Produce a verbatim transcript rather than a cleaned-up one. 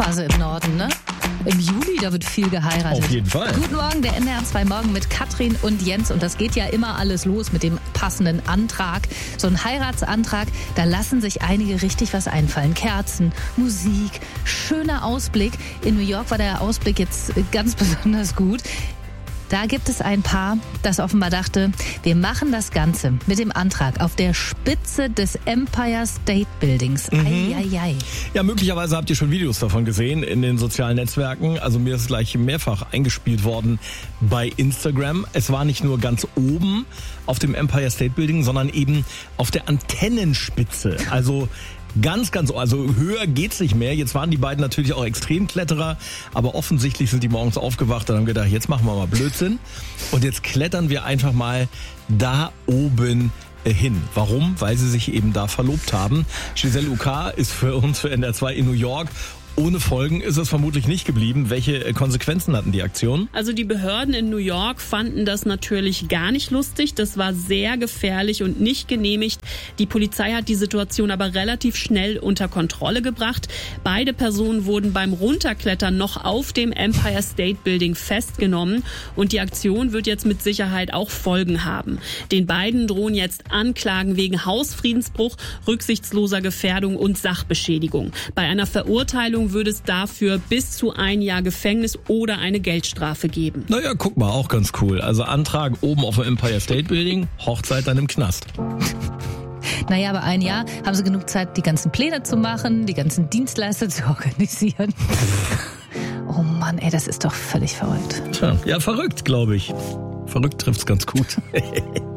Hochphase im Norden, ne? Im Juli, da wird viel geheiratet. Auf jeden Fall. Guten Morgen, der N D R zwei Morgen mit Katrin und Jens. Und das geht ja immer alles los mit dem passenden Antrag. So ein Heiratsantrag, da lassen sich einige richtig was einfallen. Kerzen, Musik, schöner Ausblick. In New York war der Ausblick jetzt ganz besonders gut. Da gibt es ein Paar, das offenbar dachte, wir machen das Ganze mit dem Antrag auf der Spitze des Empire State Buildings. Mhm. Ei, ei, ei. Ja, möglicherweise habt ihr schon Videos davon gesehen in den sozialen Netzwerken. Also mir ist gleich mehrfach eingespielt worden bei Instagram. Es war nicht nur ganz oben auf dem Empire State Building, sondern eben auf der Antennenspitze. Also Ganz, ganz, also höher geht's nicht mehr. Jetzt waren die beiden natürlich auch Extremkletterer, aber offensichtlich sind die morgens aufgewacht und haben gedacht, jetzt machen wir mal Blödsinn. Und jetzt klettern wir einfach mal da oben hin. Warum? Weil sie sich eben da verlobt haben. Giselle Uka ist für uns, für N D R zwei in New York. Ohne Folgen ist es vermutlich nicht geblieben. Welche Konsequenzen hatten die Aktion? Also die Behörden in New York fanden das natürlich gar nicht lustig. Das war sehr gefährlich und nicht genehmigt. Die Polizei hat die Situation aber relativ schnell unter Kontrolle gebracht. Beide Personen wurden beim Runterklettern noch auf dem Empire State Building festgenommen. Und die Aktion wird jetzt mit Sicherheit auch Folgen haben. Den beiden drohen jetzt Anklagen wegen Hausfriedensbruch, rücksichtsloser Gefährdung und Sachbeschädigung. Bei einer Verurteilung würde es dafür bis zu ein Jahr Gefängnis oder eine Geldstrafe geben. Naja, guck mal, auch ganz cool. Also Antrag oben auf dem Empire State Building, Hochzeit dann im Knast. Naja, aber ein Jahr haben sie genug Zeit, die ganzen Pläne zu machen, die ganzen Dienstleister zu organisieren. Oh Mann, ey, das ist doch völlig verrückt. Tja, ja, verrückt, glaube ich. Verrückt trifft's ganz gut.